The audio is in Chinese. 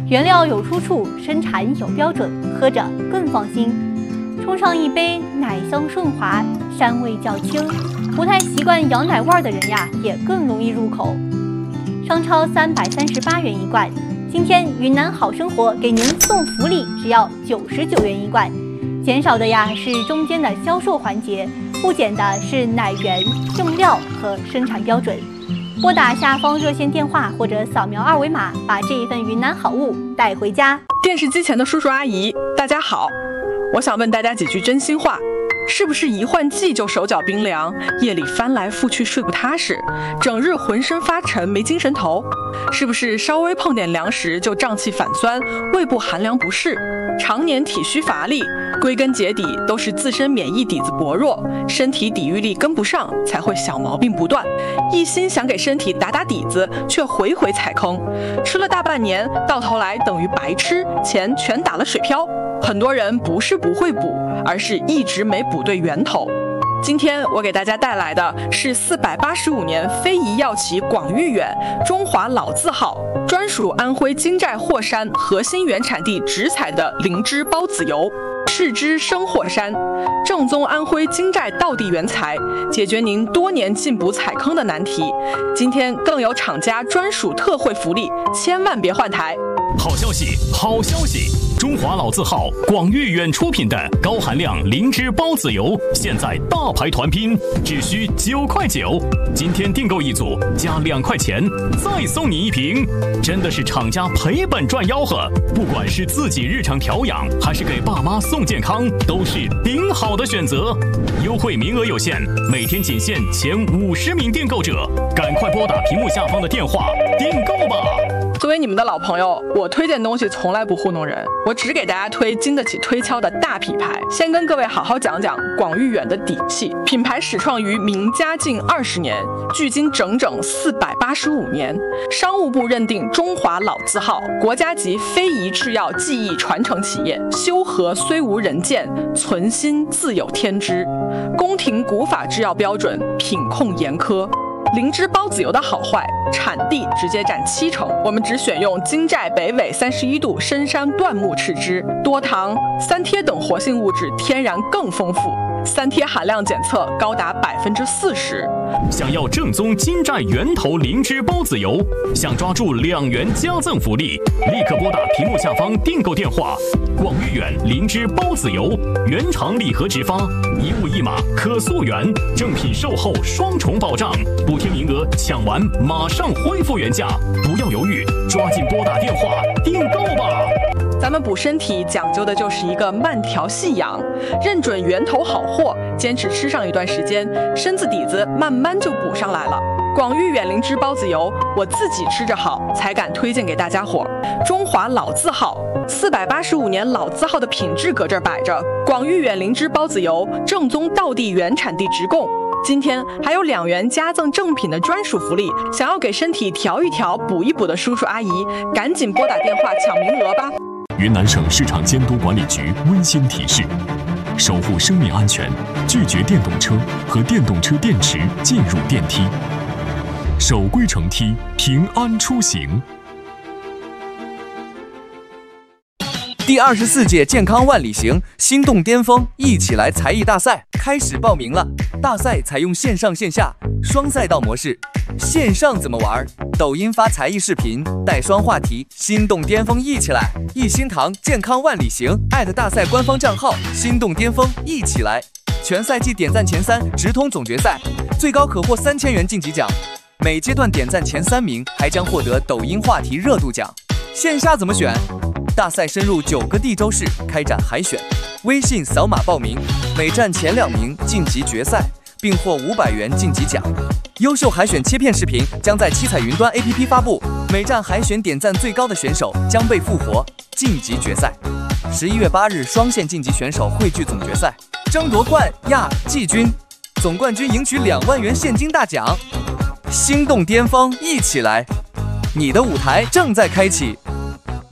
原料有出处，生产有标准，喝着更放心。冲上一杯，奶香顺滑，膻味较轻，不太习惯羊奶味的人呀，也更容易入口。商超338元一罐，今天云南好生活给您送福利，只要99元一罐。减少的呀是中间的销售环节，不减的是奶源、用料和生产标准。拨打下方热线电话或者扫描2维码，把这一份云南好物带回家。 电视机前的叔叔阿姨，大家好，我想问大家几句真心话。是不是一换季就手脚冰凉，夜里翻来覆去睡不踏实，整日浑身发沉没精神头？是不是稍微碰点凉食就胀气反酸，胃部寒凉不适，常年体虚乏力？归根结底都是自身免疫底子薄弱，身体抵御力跟不上，才会小毛病不断。一心想给身体打打底子，却回回踩坑，吃了大半年，到头来等于白吃，钱全打了水漂。很多人不是不会补，而是一直没补对源头。今天我给大家带来的是485年非遗药企广豫远中华老字号，专属安徽金寨霍山核心原产地直采的灵芝孢子油，视之生霍山，正宗安徽金寨道地原材，解决您多年进补踩坑的难题。今天更有厂家专属特惠福利，千万别换台。 好消息，好消息！中华老字号广豫远出品的高含量灵芝孢子油，现在大牌团拼，只需9块9。今天订购一组加2块钱，再送你一瓶，真的是厂家赔本赚吆喝。不管是自己日常调养，还是给爸妈送健康，都是顶好的选择。优惠名额有限，每天仅限前50名订购者，赶快拨打屏幕下方的电话订购吧。 作为你们的老朋友，我推荐东西从来不糊弄人，我只给大家推经得起推敲的大品牌。先跟各位好好讲讲广豫远的底气。品牌始创于明嘉靖20年，距今整整485年，商务部认定中华老字号，国家级非遗制药技艺传承企业，修和虽无人见，存心自有天知，宫廷古法制药标准，品控严苛。灵芝孢子油的好坏，产地直接占70%，我们只选用金寨北纬31度深山椴木赤芝，多糖、三萜等活性物质天然更丰富，三萜含量检测高达40%。 想要正宗金寨源头灵芝孢子油，想抓住2元加赠福利，立刻拨打屏幕下方订购电话。广豫远灵芝孢子油原厂礼盒直发，1物1码可溯源，正品售后双重保障，补贴名额抢完马上恢复原价，不要犹豫，抓紧拨打电话订购吧。 咱们补身体讲究的就是一个慢调细养，认准源头好货，坚持吃上一段时间，身子底子慢慢就补上来了。广豫远灵芝孢子油，我自己吃着好，才敢推荐给大家伙。中华老字号，485年老字号的品质搁这儿摆着。广豫远灵芝孢子油，正宗道地原产地直供。今天还有2元加赠正品的专属福利，想要给身体调一调、补一补的叔叔阿姨，赶紧拨打电话抢名额吧。 云南省市场监督管理局温馨提示：守护生命安全，拒绝电动车和电动车电池进入电梯，守规乘梯，平安出行。 第24届健康万里行心动巅峰一起来才艺大赛开始报名了。大赛采用线上线下双赛道模式。线上怎么玩？抖音发才艺视频，带双话题，心动巅峰一起来。一心堂健康万里行大赛官方账号心动巅峰一起来。全赛季点赞前3直通总决赛，最高可获3000元晋级奖。每阶段点赞前3名还将获得抖音话题热度奖。线下怎么选？大赛深入9个地州市开展海选，微信扫码报名，每站前2名晋级决赛，并获500元晋级奖。优秀海选切片视频将在七彩云端 APP 发布，每站海选点赞最高的选手将被复活晋级决赛。11月8日双线晋级选手汇聚总决赛，争夺冠亚季军，总冠军赢取2万元现金大奖。心动巅峰一起来，你的舞台正在开启。